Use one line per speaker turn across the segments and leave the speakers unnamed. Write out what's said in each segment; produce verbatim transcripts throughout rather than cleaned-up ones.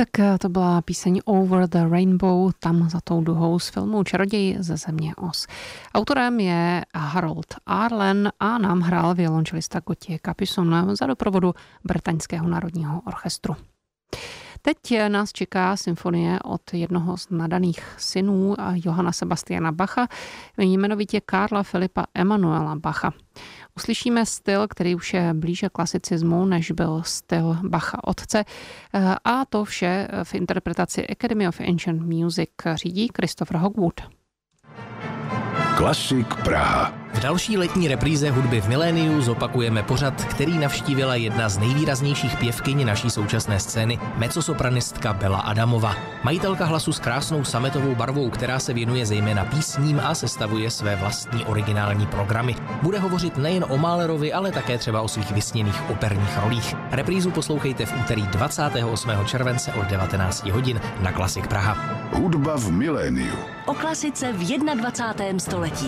Tak to byla píseň Over the Rainbow, tam za tou duhou z filmu Čaroděj ze země Oz. Autorem je Harold Arlen a nám hrál violončelista Gauthier Capuçon za doprovodu Bretaňského národního orchestru. Teď nás čeká symfonie od jednoho z nadaných synů Johanna Sebastiana Bacha, jmenovitě Karla Filipa Emanuela Bacha. Uslyšíme styl, který už je blíže klasicismu, než byl styl Bacha otce, a to vše v interpretaci Academy of Ancient Music řídí Christopher Hogwood.
Klasik Praha.
V další letní repríze hudby v miléniu zopakujeme pořad, který navštívila jedna z nejvýraznějších pěvkyň naší současné scény, mezzosopranistka Bela Adamova. Majitelka hlasu s krásnou sametovou barvou, která se věnuje zejména písním a sestavuje své vlastní originální programy. Bude hovořit nejen o Mahlerovi, ale také třeba o svých vysněných operních rolích. Reprízu poslouchejte v úterý dvacátého osmého července od devatenáct hodin na Klasik Praha.
Hudba v miléniu.
O klasice v dvacátém prvním století.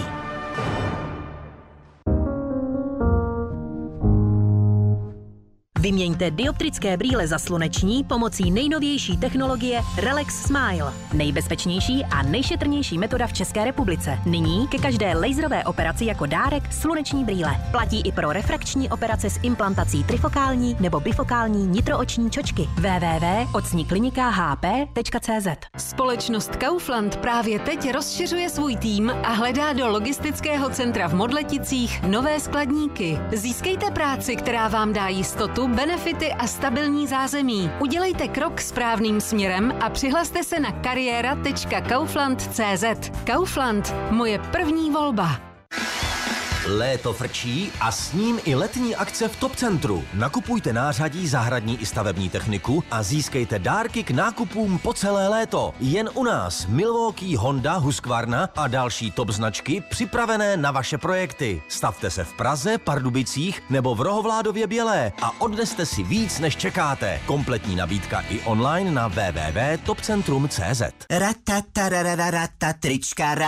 Vyměňte dioptrické brýle za sluneční pomocí nejnovější technologie Relax Smile. Nejbezpečnější a nejšetrnější metoda v České republice. Nyní ke každé laserové operaci jako dárek sluneční brýle. Platí i pro refrakční operace s implantací trifokální nebo bifokální nitrooční čočky. w w w tečka ocni klinika h p tečka c z.
Společnost Kaufland právě teď rozšiřuje svůj tým a hledá do logistického centra v Modleticích nové skladníky. Získejte práci, která vám dá jistotu, benefity a stabilní zázemí. Udělejte krok správným směrem a přihlaste se na kariéra tečka kaufland tečka c z. Kaufland, moje první volba.
Léto frčí a s ním i letní akce v Top Centru. Nakupujte nářadí, zahradní i stavební techniku a získejte dárky k nákupům po celé léto. Jen u nás Milwaukee, Honda, Husqvarna a další top značky připravené na vaše projekty. Stavte se v Praze, Pardubicích nebo v Rohovládově Bělé a odneste si víc, než čekáte. Kompletní nabídka i online na w w w tečka top centrum tečka c z.
Ratatarararata, trička,